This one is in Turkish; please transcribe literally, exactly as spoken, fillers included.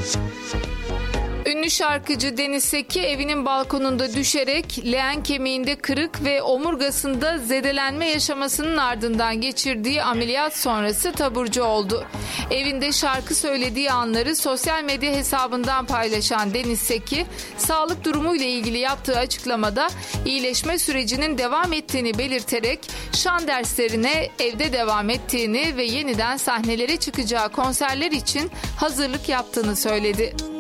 Ünlü şarkıcı Deniz Seki evinin balkonunda düşerek leğen kemiğinde kırık ve omurgasında zedelenme yaşamasının ardından geçirdiği ameliyat sonrası taburcu oldu. Evinde şarkı söylediği anları sosyal medya hesabından paylaşan Deniz Seki, sağlık durumuyla ilgili yaptığı açıklamada iyileşme sürecinin devam ettiğini belirterek şan derslerine evde devam ettiğini ve yeniden sahnelere çıkacağı konserler için hazırlık yaptığını söyledi.